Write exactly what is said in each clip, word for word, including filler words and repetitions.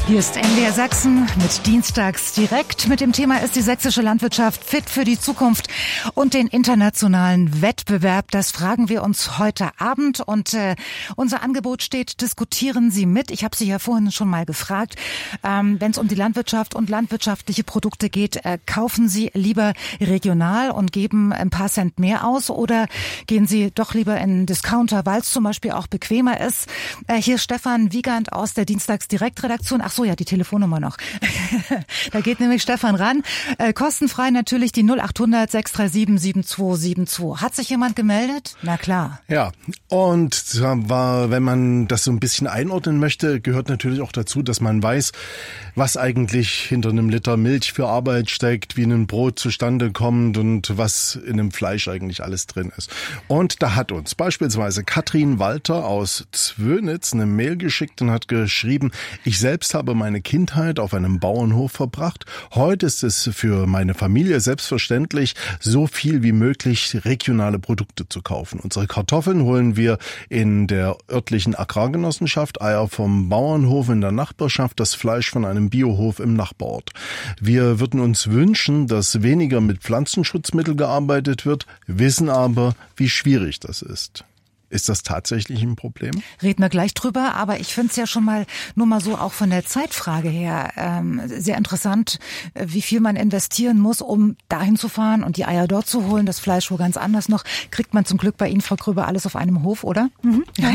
Hier ist M D R Sachsen mit Dienstags direkt. Mit dem Thema ist die sächsische Landwirtschaft fit für die Zukunft und den internationalen Wettbewerb. Das fragen wir uns heute Abend und äh, unser Angebot steht, diskutieren Sie mit. Ich habe Sie ja vorhin schon mal gefragt, ähm, wenn es um die Landwirtschaft und landwirtschaftliche Produkte geht, äh, kaufen Sie lieber regional und geben ein paar Cent mehr aus oder gehen Sie doch lieber in einen Discounter, weil es zum Beispiel auch bequemer ist? Äh, hier ist Stefan Wiegand aus der Dienstags Direktredaktion. Ach so, ja, die Telefonnummer noch. Da geht nämlich Stefan ran. Äh, kostenfrei natürlich die null acht hundert sechs drei sieben sieben zwei sieben zwei. Hat sich jemand gemeldet? Na klar. Ja, und war, wenn man das so ein bisschen einordnen möchte, gehört natürlich auch dazu, dass man weiß, was eigentlich hinter einem Liter Milch für Arbeit steckt, wie ein Brot zustande kommt und was in einem Fleisch eigentlich alles drin ist. Und da hat uns beispielsweise Katrin Walter aus Zwönitz eine Mail geschickt und hat geschrieben, ich selbst habe meine Kindheit auf einem Bauernhof verbracht. Heute ist es für meine Familie selbstverständlich, so viel wie möglich regionale Produkte zu kaufen. Unsere Kartoffeln holen wir in der örtlichen Agrargenossenschaft, Eier vom Bauernhof in der Nachbarschaft, das Fleisch von einem Biohof im Nachbarort. Wir würden uns wünschen, dass weniger mit Pflanzenschutzmitteln gearbeitet wird, wissen aber, wie schwierig das ist. Ist das tatsächlich ein Problem? Reden wir gleich drüber, aber ich finde es ja schon mal, nur mal so auch von der Zeitfrage her, ähm, sehr interessant, wie viel man investieren muss, um dahin zu fahren und die Eier dort zu holen, das Fleisch wo ganz anders noch. Kriegt man zum Glück bei Ihnen, Frau Gröber, alles auf einem Hof, oder? Mhm. Ja.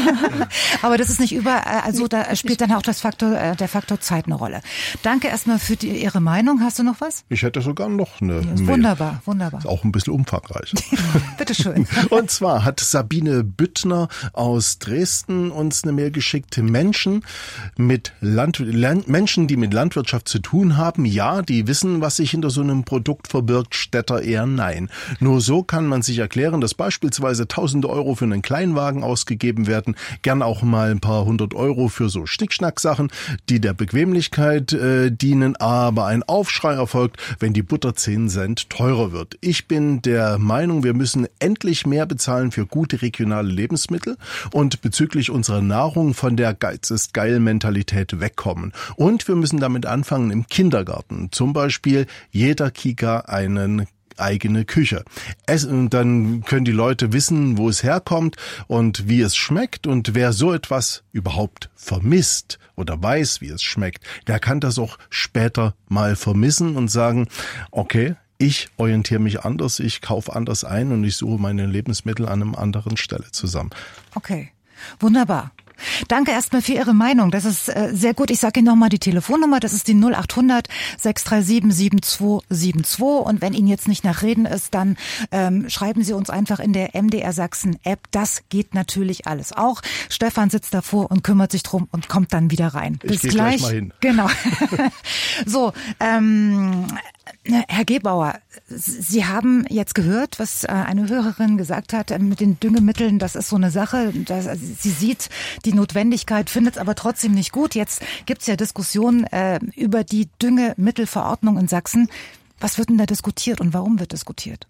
Aber das ist nicht überall, also da spielt dann auch das Faktor, äh, der Faktor Zeit eine Rolle. Danke erstmal für die, Ihre Meinung. Hast du noch was? Ich hätte sogar noch eine ja, wunderbar, wunderbar. Ist auch ein bisschen umfangreich. Bitteschön. Und zwar hat Sabine Büttner aus Dresden uns eine Mail geschickt. Menschen mit Land, Land, Menschen, die mit Landwirtschaft zu tun haben, ja, die wissen, was sich hinter so einem Produkt verbirgt. Städter eher nein. Nur so kann man sich erklären, dass beispielsweise tausende Euro für einen Kleinwagen ausgegeben werden, gern auch mal ein paar hundert Euro für so Schnickschnack-Sachen, die der Bequemlichkeit äh, dienen, aber ein Aufschrei erfolgt, wenn die Butter zehn Cent teurer wird. Ich bin der Meinung, wir müssen endlich mehr bezahlen für gute regionale Lebensmittel und bezüglich unserer Nahrung von der Geiz ist geil Mentalität wegkommen. Und wir müssen damit anfangen im Kindergarten. Zum Beispiel jeder Kika einen eigene Küche. Es, und dann können die Leute wissen, wo es herkommt und wie es schmeckt. Und wer so etwas überhaupt vermisst oder weiß, wie es schmeckt, der kann das auch später mal vermissen und sagen, okay, ich orientiere mich anders, ich kaufe anders ein und ich suche meine Lebensmittel an einer anderen Stelle zusammen. Okay, wunderbar. Danke erstmal für Ihre Meinung. Das ist äh, sehr gut. Ich sage Ihnen nochmal die Telefonnummer. Das ist die null acht hundert sechs drei sieben sieben zwei sieben zwei. Und wenn Ihnen jetzt nicht nach Reden ist, dann ähm, schreiben Sie uns einfach in der M D R Sachsen App. Das geht natürlich alles auch. Stefan sitzt davor und kümmert sich drum und kommt dann wieder rein. Ich Bis geh gleich. gleich mal hin. Genau. So, ähm, Herr Gebauer, Sie haben jetzt gehört, was eine Hörerin gesagt hat mit den Düngemitteln. Das ist so eine Sache. Das, sie sieht die Notwendigkeit, findet es aber trotzdem nicht gut. Jetzt gibt es ja Diskussionen äh, über die Düngemittelverordnung in Sachsen. Was wird denn da diskutiert und warum wird diskutiert?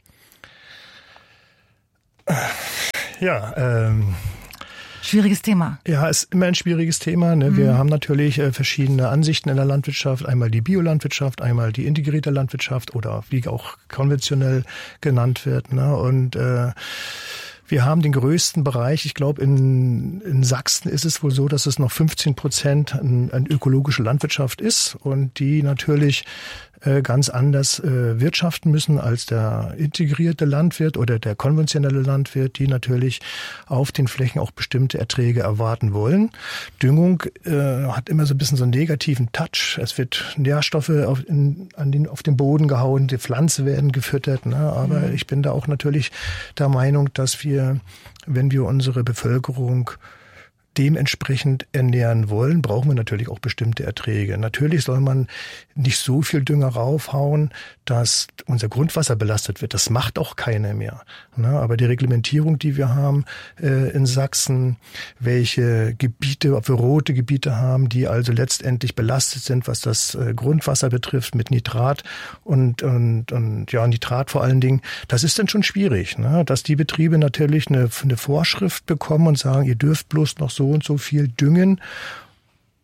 Ja, ähm... Schwieriges Thema. Ja, ist immer ein schwieriges Thema. Ne? Mhm. Wir haben natürlich äh, verschiedene Ansichten in der Landwirtschaft. Einmal die Biolandwirtschaft, einmal die integrierte Landwirtschaft oder wie auch konventionell genannt wird. Ne? Und äh, wir haben den größten Bereich. Ich glaube, in, in Sachsen ist es wohl so, dass es noch fünfzehn Prozent an, an ökologische Landwirtschaft ist und die natürlich äh, ganz anders äh, wirtschaften müssen als der integrierte Landwirt oder der konventionelle Landwirt, die natürlich auf den Flächen auch bestimmte Erträge erwarten wollen. Düngung äh, hat immer so ein bisschen so einen negativen Touch. Es wird Nährstoffe auf, in, an den, auf den Boden gehauen, die Pflanzen werden gefüttert. Ne? Aber mhm. ich bin da auch natürlich der Meinung, dass wir, wenn wir unsere Bevölkerung dementsprechend ernähren wollen, brauchen wir natürlich auch bestimmte Erträge. Natürlich soll man nicht so viel Dünger raufhauen, dass unser Grundwasser belastet wird. Das macht auch keiner mehr. Aber die Reglementierung, die wir haben in Sachsen, welche Gebiete, ob wir rote Gebiete haben, die also letztendlich belastet sind, was das Grundwasser betrifft, mit Nitrat und, und, und ja, Nitrat vor allen Dingen, das ist dann schon schwierig, ne? Dass die Betriebe natürlich eine, eine Vorschrift bekommen und sagen, ihr dürft bloß noch so und so viel düngen.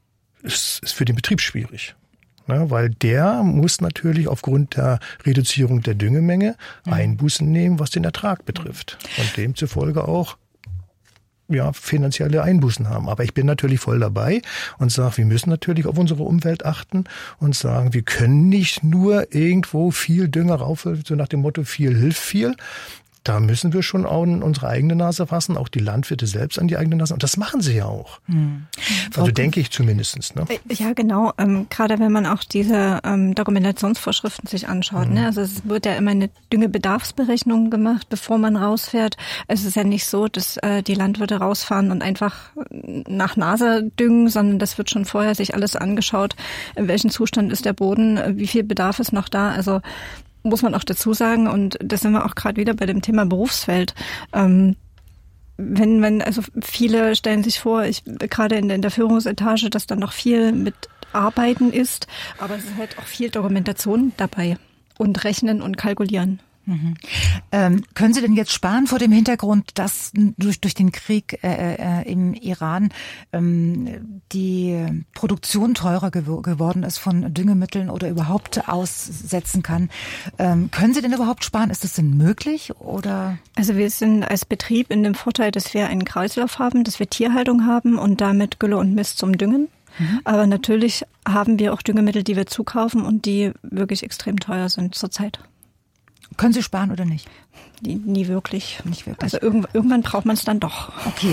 ist, ist für den Betrieb schwierig. Ja, weil der muss natürlich aufgrund der Reduzierung der Düngemenge Einbußen nehmen, was den Ertrag betrifft. Und demzufolge auch ja, finanzielle Einbußen haben. Aber ich bin natürlich voll dabei und sage, wir müssen natürlich auf unsere Umwelt achten und sagen, wir können nicht nur irgendwo viel Dünger rauf, so nach dem Motto, viel hilft viel. Da müssen wir schon auch in unsere eigene Nase fassen, auch die Landwirte selbst an die eigene Nase. Und das machen sie ja auch. Hm. Also denke ich zumindest. Ne? Ja, genau. Ähm, gerade wenn man auch diese ähm, Dokumentationsvorschriften sich anschaut. Hm. Ne? Also es wird ja immer eine Düngebedarfsberechnung gemacht, bevor man rausfährt. Es ist ja nicht so, dass äh, die Landwirte rausfahren und einfach nach Nase düngen, sondern das wird schon vorher sich alles angeschaut, in welchem Zustand ist der Boden, wie viel Bedarf ist noch da. Also muss man auch dazu sagen, und da sind wir auch gerade wieder bei dem Thema Berufsfeld. Ähm, wenn man, also viele stellen sich vor, ich gerade in der, in der Führungsetage, dass dann noch viel mit Arbeiten ist, aber es ist halt auch viel Dokumentation dabei und Rechnen und Kalkulieren. Mhm. Ähm, können Sie denn jetzt sparen vor dem Hintergrund, dass durch durch den Krieg äh, äh, im Iran ähm, die Produktion teurer gew- geworden ist von Düngemitteln oder überhaupt aussetzen kann? Ähm, können Sie denn überhaupt sparen? Ist das denn möglich oder? Also wir sind als Betrieb in dem Vorteil, dass wir einen Kreislauf haben, dass wir Tierhaltung haben und damit Gülle und Mist zum Düngen. Mhm. Aber natürlich haben wir auch Düngemittel, die wir zukaufen und die wirklich extrem teuer sind zurzeit. Können Sie sparen oder nicht? Nie, nie wirklich. Nicht wirklich. Also irgendwann, irgendwann braucht man es dann doch. Okay.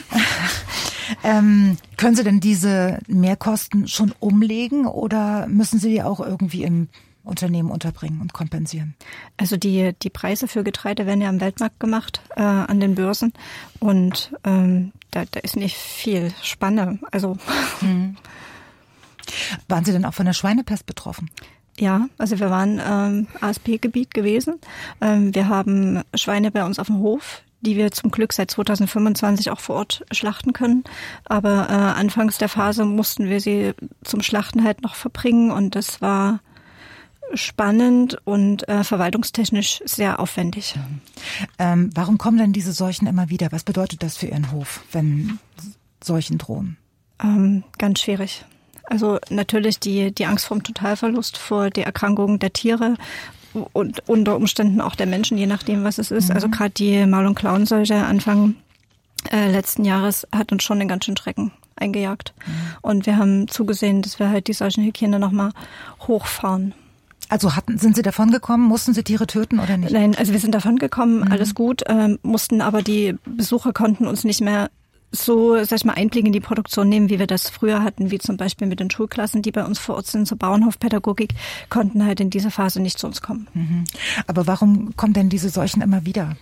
ähm, können Sie denn diese Mehrkosten schon umlegen oder müssen Sie die auch irgendwie im Unternehmen unterbringen und kompensieren? Also die die Preise für Getreide werden ja am Weltmarkt gemacht, äh, an den Börsen. Und ähm, da, da ist nicht viel Spanne. Also hm. Waren Sie denn auch von der Schweinepest betroffen? Ja, also wir waren ähm, A S P-Gebiet gewesen. Ähm, wir haben Schweine bei uns auf dem Hof, die wir zum Glück seit zweitausendfünfundzwanzig auch vor Ort schlachten können. Aber äh, anfangs der Phase mussten wir sie zum Schlachten halt noch verbringen und das war spannend und äh, verwaltungstechnisch sehr aufwendig. Ähm, warum kommen denn diese Seuchen immer wieder? Was bedeutet das für Ihren Hof, wenn Seuchen drohen? Ähm, ganz schwierig. Also natürlich die die Angst vor dem Totalverlust, vor der Erkrankung der Tiere und unter Umständen auch der Menschen, je nachdem, was es ist. Mhm. Also gerade die Maul- und Klauenseuche Anfang äh, letzten Jahres hat uns schon den ganz schönen Schrecken eingejagt. Mhm. Und wir haben zugesehen, dass wir halt die Seuchenhygiene nochmal hochfahren. Also hatten, sind Sie davon gekommen? Mussten Sie Tiere töten oder nicht? Nein, also wir sind davon gekommen, mhm. alles gut, äh, mussten aber die Besucher konnten uns nicht mehr so, sag ich mal, Einblick in die Produktion nehmen, wie wir das früher hatten, wie zum Beispiel mit den Schulklassen, die bei uns vor Ort sind, zur Bauernhofpädagogik, konnten halt in dieser Phase nicht zu uns kommen. Mhm. Aber warum kommen denn diese Seuchen immer wieder?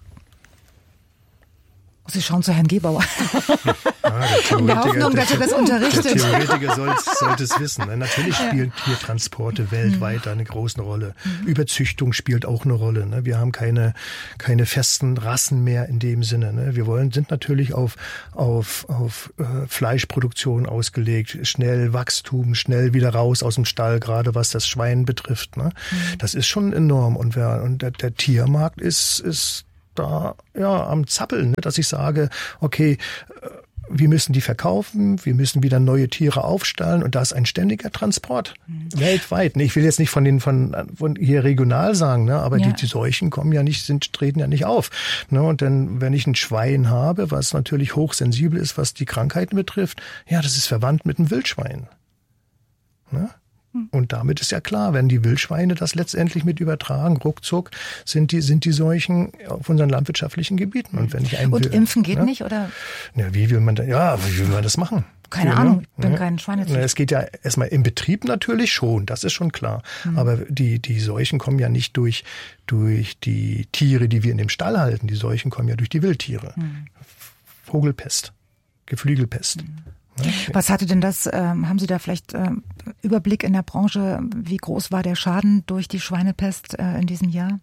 Sie schauen zu Herrn Gebauer. Ja, in der Hoffnung, dass er das unterrichtet. Der Theoretiker sollte, sollte es wissen. Natürlich spielen ja. Tiertransporte weltweit eine große Rolle. Mhm. Überzüchtung spielt auch eine Rolle. Wir haben keine, keine festen Rassen mehr in dem Sinne. Wir wollen, sind natürlich auf, auf, auf Fleischproduktion ausgelegt. Schnell Wachstum, schnell wieder raus aus dem Stall, gerade was das Schwein betrifft. Mhm. Das ist schon enorm. Und, wer, und der, der Tiermarkt ist, ist da ja am Zappeln, dass ich sage, okay, wir müssen die verkaufen, wir müssen wieder neue Tiere aufstallen und da ist ein ständiger Transport mhm. weltweit. Ich will jetzt nicht von den von, von hier regional sagen, ne, aber ja. die, die Seuchen kommen ja nicht, sind treten ja nicht auf. Ne, und dann, wenn ich ein Schwein habe, was natürlich hochsensibel ist, was die Krankheiten betrifft, ja, das ist verwandt mit einem Wildschwein. Ne? Und damit ist ja klar, wenn die Wildschweine das letztendlich mit übertragen, ruckzuck sind die sind die Seuchen auf unseren landwirtschaftlichen Gebieten. Und wenn ich einen und will, impfen geht ne? nicht, oder? Ja, wie will man da, ja, wie will man das machen? Keine ja, Ahnung, ich bin ne? kein Schweinezüchter. Es geht ja erstmal im Betrieb natürlich schon, das ist schon klar. Mhm. Aber die die Seuchen kommen ja nicht durch durch die Tiere, die wir in dem Stall halten. Die Seuchen kommen ja durch die Wildtiere. Mhm. Vogelpest, Geflügelpest. Mhm. Okay. Was hatte denn das, ähm, haben Sie da vielleicht ähm, Überblick in der Branche, wie groß war der Schaden durch die Schweinepest äh, in diesem Jahr?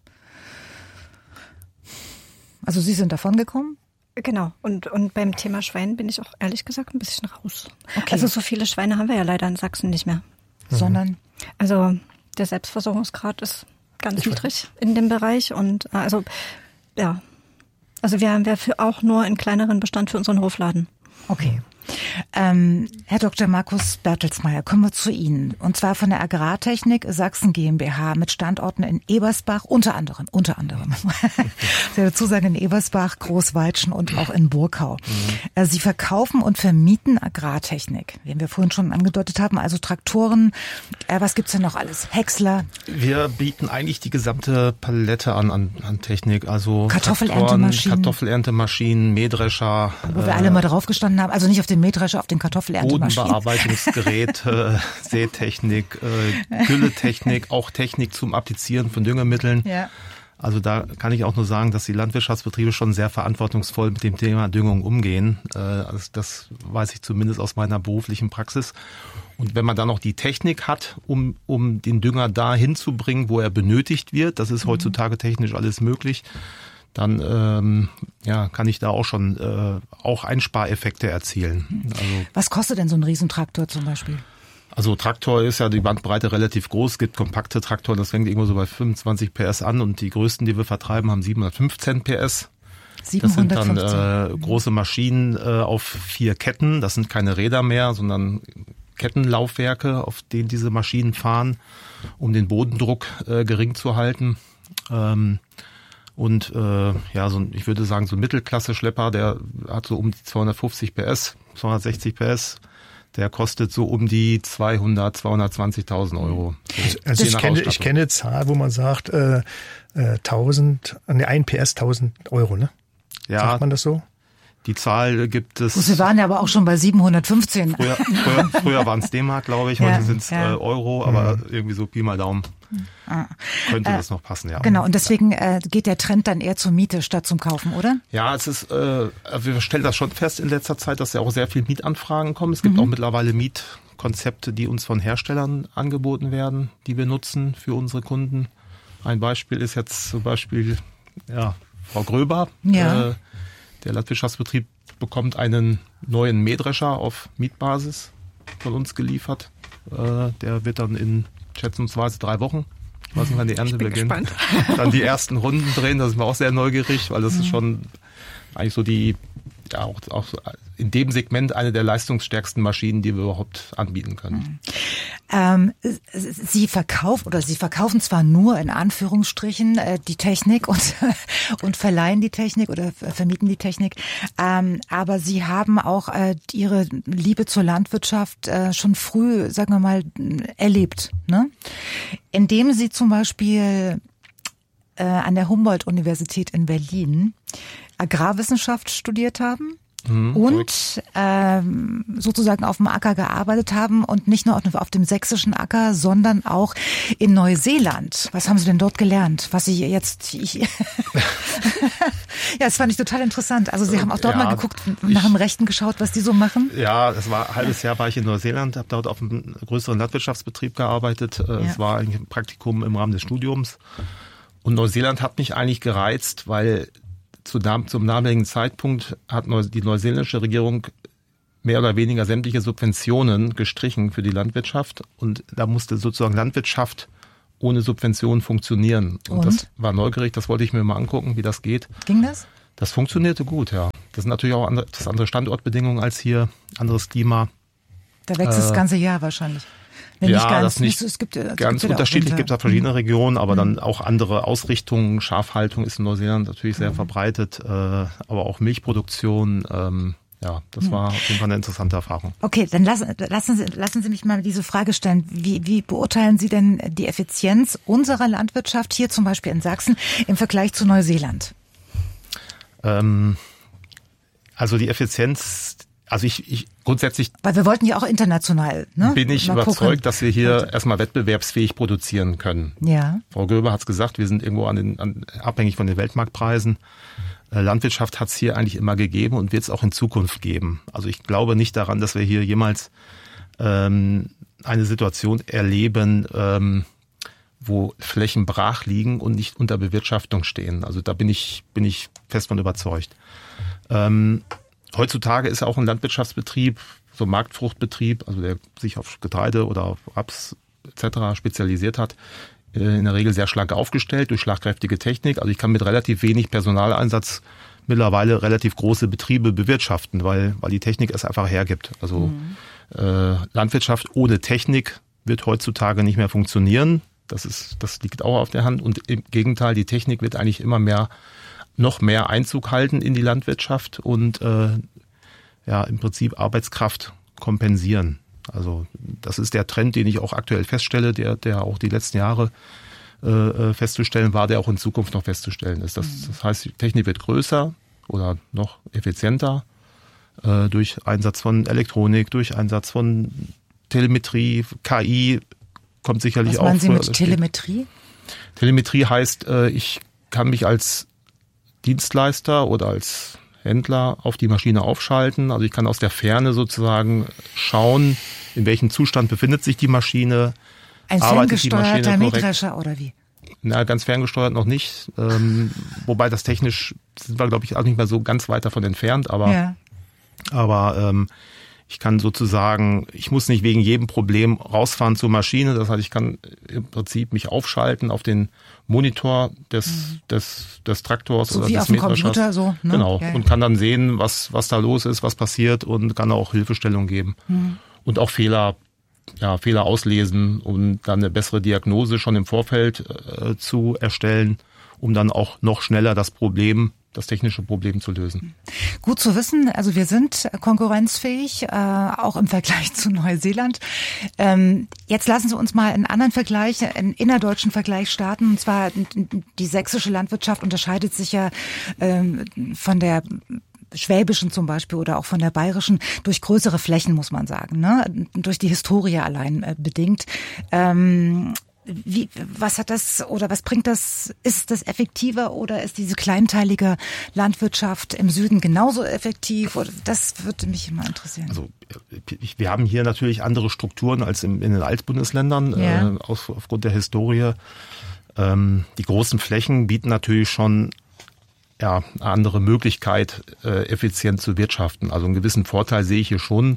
Also Sie sind davon gekommen? Genau. Und, und beim Thema Schwein bin ich auch ehrlich gesagt ein bisschen raus. Okay. Also so viele Schweine haben wir ja leider in Sachsen nicht mehr. Mhm. Sondern? Also der Selbstversorgungsgrad ist ganz ich niedrig in dem Bereich und also, ja. Also wir haben wir für auch nur einen kleineren Bestand für unseren Hofladen. Okay. Ähm, Herr Doktor Markus Bertelsmeier, kommen wir zu Ihnen. Und zwar von der Agrartechnik Sachsen GmbH mit Standorten in Ebersbach, unter anderem, unter anderem. Ich will dazu sagen, in Ebersbach, Großweitschen und auch in Burkau. Mhm. Sie verkaufen und vermieten Agrartechnik, wie wir vorhin schon angedeutet haben, also Traktoren. Äh, was gibt's denn noch alles? Häcksler? Wir bieten eigentlich die gesamte Palette an, an, an Technik, also Kartoffelerntemaschinen, Kartoffelerntemaschinen, Mähdrescher. Wo wir äh, alle mal drauf gestanden haben, also nicht auf den Mähdrescher, auf den Kartoffelerntemaschinen. Bodenbearbeitungsgeräte, äh, Sätechnik, äh, Gülletechnik, auch Technik zum Applizieren von Düngemitteln. Ja. Also da kann ich auch nur sagen, dass die Landwirtschaftsbetriebe schon sehr verantwortungsvoll mit dem Thema Düngung umgehen. Äh, also das weiß ich zumindest aus meiner beruflichen Praxis. Und wenn man dann noch die Technik hat, um, um den Dünger da hinzubringen, wo er benötigt wird, das ist heutzutage technisch alles möglich, dann ähm, ja, kann ich da auch schon äh, auch Einspareffekte erzielen. Also, was kostet denn so ein Riesentraktor zum Beispiel? Also Traktor ist ja die Bandbreite relativ groß. Es gibt kompakte Traktoren, das fängt irgendwo so bei fünfundzwanzig P S an und die größten, die wir vertreiben, haben siebenhundertfünfzehn P S. Das sind dann äh, große Maschinen äh, auf vier Ketten. Das sind keine Räder mehr, sondern Kettenlaufwerke, auf denen diese Maschinen fahren, um den Bodendruck äh, gering zu halten. Ähm, und äh, ja, so ein, ich würde sagen, so ein Mittelklasse-Schlepper, der hat so um die zweihundertfünfzig P S, zweihundertsechzig P S. Der kostet so um die zweihundert, zweihundertzwanzigtausend Euro. So, also ich kenne, ich kenne eine Zahl, wo man sagt, äh, äh, tausend, ne, ein P S tausend Euro, ne? Ja. Sagt man das so? Die Zahl gibt es. Sie waren ja aber auch schon bei siebenhundertfünfzehn. Früher, früher, früher waren es D-Mark, glaube ich. Heute ja, sind es ja. äh, Euro, aber mhm. irgendwie so Pi mal Daumen. Ah. Könnte äh, das noch passen, ja. Genau, und deswegen äh, geht der Trend dann eher zur Miete statt zum Kaufen, oder? Ja, es ist, äh, wir stellen das schon fest in letzter Zeit, dass ja auch sehr viel Mietanfragen kommen. Es gibt mhm. auch mittlerweile Mietkonzepte, die uns von Herstellern angeboten werden, die wir nutzen für unsere Kunden. Ein Beispiel ist jetzt zum Beispiel ja, Frau Gröber. Ja. Äh, der Landwirtschaftsbetrieb bekommt einen neuen Mähdrescher auf Mietbasis von uns geliefert. Äh, der wird dann in schätzungsweise drei Wochen, ich weiß nicht, wann die Ernte beginnt, dann die ersten Runden drehen. Da sind wir auch sehr neugierig, weil das mhm. ist schon eigentlich so die, ja auch, auch in dem Segment eine der leistungsstärksten Maschinen, die wir überhaupt anbieten können. Ähm, Sie verkaufen oder Sie verkaufen zwar nur in Anführungsstrichen äh, die Technik und und verleihen die Technik oder vermieten die Technik, ähm, aber Sie haben auch äh, Ihre Liebe zur Landwirtschaft äh, schon früh, sagen wir mal, erlebt, ne? Indem Sie zum Beispiel äh, an der Humboldt-Universität in Berlin Agrarwissenschaft studiert haben. Mhm, und ähm, sozusagen auf dem Acker gearbeitet haben und nicht nur auf dem sächsischen Acker, sondern auch in Neuseeland. Was haben Sie denn dort gelernt? Was Sie jetzt... Ich ja, das fand ich total interessant. Also Sie haben auch dort ja, mal geguckt, nach ich, dem Rechten geschaut, was die so machen? Ja, das war ein halbes Jahr war ich in Neuseeland, habe dort auf einem größeren Landwirtschaftsbetrieb gearbeitet. Es ja. war eigentlich ein Praktikum im Rahmen des Studiums. Und Neuseeland hat mich eigentlich gereizt, weil Zu, zum damaligen Zeitpunkt hat die neuseeländische Regierung mehr oder weniger sämtliche Subventionen gestrichen für die Landwirtschaft und da musste sozusagen Landwirtschaft ohne Subventionen funktionieren. Und, und das war neugierig, das wollte ich mir mal angucken, wie das geht. Ging das? Das funktionierte gut, ja. Das sind natürlich auch andere, das andere Standortbedingungen als hier, anderes Klima. Da wächst äh, das ganze Jahr wahrscheinlich. Ja, nicht ganz, das nicht, es gibt, es ganz gibt unterschiedlich, gibt es verschiedene mhm. Regionen, aber mhm. dann auch andere Ausrichtungen. Schafhaltung ist in Neuseeland natürlich sehr mhm. verbreitet, äh, aber auch Milchproduktion. Ähm, ja, das mhm. war auf jeden Fall eine interessante Erfahrung. Okay, dann lassen, lassen, Sie, lassen Sie mich mal diese Frage stellen. Wie, wie beurteilen Sie denn die Effizienz unserer Landwirtschaft hier zum Beispiel in Sachsen im Vergleich zu Neuseeland? Ähm, also die Effizienz... Also ich, ich grundsätzlich... Weil wir wollten ja auch international, ne? Bin ich mal überzeugt, gucken. dass wir hier erstmal wettbewerbsfähig produzieren können. Ja. Frau Göber hat es gesagt, wir sind irgendwo an den, an, abhängig von den Weltmarktpreisen. Äh, Landwirtschaft hat es hier eigentlich immer gegeben und wird es auch in Zukunft geben. Also ich glaube nicht daran, dass wir hier jemals ähm, eine Situation erleben, ähm, wo Flächen brach liegen und nicht unter Bewirtschaftung stehen. Also da bin ich, bin ich fest von überzeugt. Ähm, Heutzutage ist auch ein Landwirtschaftsbetrieb, so ein Marktfruchtbetrieb, also der sich auf Getreide oder auf Raps et cetera spezialisiert hat, in der Regel sehr schlank aufgestellt durch schlagkräftige Technik. Also ich kann mit relativ wenig Personaleinsatz mittlerweile relativ große Betriebe bewirtschaften, weil, weil die Technik es einfach hergibt. Also mhm. äh, Landwirtschaft ohne Technik wird heutzutage nicht mehr funktionieren. Das ist, das liegt auch auf der Hand. Und im Gegenteil, die Technik wird eigentlich immer mehr, noch mehr Einzug halten in die Landwirtschaft und äh, ja im Prinzip Arbeitskraft kompensieren. Also das ist der Trend, den ich auch aktuell feststelle, der, der auch die letzten Jahre äh, festzustellen war, der auch in Zukunft noch festzustellen ist. Das, das heißt, die Technik wird größer oder noch effizienter äh, durch Einsatz von Elektronik, durch Einsatz von Telemetrie, K I kommt sicherlich auch. Was meinen Sie mit Telemetrie? Telemetrie heißt, ich kann mich als Dienstleister oder als Händler auf die Maschine aufschalten. Also ich kann aus der Ferne sozusagen schauen, in welchem Zustand befindet sich die Maschine. Ein ferngesteuerter Mähdrescher oder wie? Na, ganz ferngesteuert noch nicht. Ähm, wobei das technisch sind wir, glaube ich, auch nicht mehr so ganz weit davon entfernt. Aber, ja. aber ähm, ich kann sozusagen, ich muss nicht wegen jedem Problem rausfahren zur Maschine. Das heißt, ich kann im Prinzip mich aufschalten auf den Monitor des, mhm. des, des Traktors so oder wie des auf dem Computer so. Ne? Genau. Ja, ja. Und kann dann sehen, was, was da los ist, was passiert und kann auch Hilfestellung geben. Mhm. Und auch Fehler, ja, Fehler auslesen, um dann eine bessere Diagnose schon im Vorfeld äh, zu erstellen, um dann auch noch schneller das Problem das technische Problem zu lösen. Gut zu wissen, also wir sind konkurrenzfähig, äh, auch im Vergleich zu Neuseeland. Ähm, jetzt lassen Sie uns mal einen anderen Vergleich, einen innerdeutschen Vergleich starten. Und zwar die sächsische Landwirtschaft unterscheidet sich ja ähm, von der schwäbischen zum Beispiel oder auch von der bayerischen durch größere Flächen, muss man sagen, ne? Durch die Historie allein äh, bedingt. Ähm, Wie, was hat das oder was bringt das? Ist das effektiver oder ist diese kleinteilige Landwirtschaft im Süden genauso effektiv? Oder das würde mich immer interessieren. Also wir haben hier natürlich andere Strukturen als in, in den Altbundesländern ja. äh, aus, aufgrund der Historie. Ähm, die großen Flächen bieten natürlich schon ja eine andere Möglichkeit, äh, effizient zu wirtschaften. Also einen gewissen Vorteil sehe ich hier schon.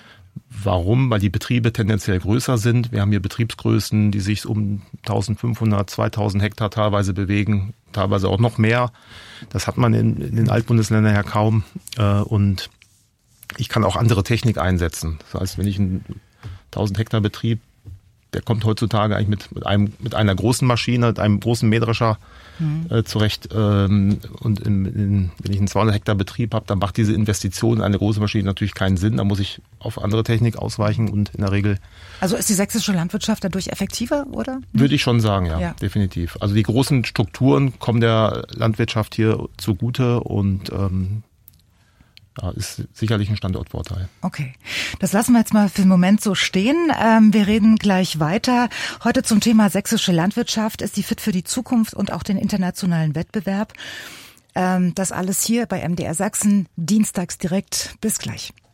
Warum? Weil die Betriebe tendenziell größer sind. Wir haben hier Betriebsgrößen, die sich um eintausendfünfhundert, zweitausend Hektar teilweise bewegen, teilweise auch noch mehr. Das hat man in, in den Altbundesländern ja kaum. Und ich kann auch andere Technik einsetzen. Das heißt, wenn ich einen tausend Hektar Betrieb, der kommt heutzutage eigentlich mit, mit einem mit einer großen Maschine, mit einem großen Mähdrescher mhm. äh, zurecht. Ähm, und in, in, wenn ich einen zweihundert Hektar Betrieb habe, dann macht diese Investition in eine große Maschine natürlich keinen Sinn. Da muss ich auf andere Technik ausweichen und in der Regel. Also ist die sächsische Landwirtschaft dadurch effektiver, oder? Würde ich schon sagen, ja, ja, definitiv. Also die großen Strukturen kommen der Landwirtschaft hier zugute und ähm, ja, ist sicherlich ein Standortvorteil. Okay, das lassen wir jetzt mal für den Moment so stehen. Ähm, wir reden gleich weiter. Heute zum Thema sächsische Landwirtschaft. Ist die fit für die Zukunft und auch den internationalen Wettbewerb? Ähm, das alles hier bei M D R Sachsen, dienstags direkt. Bis gleich.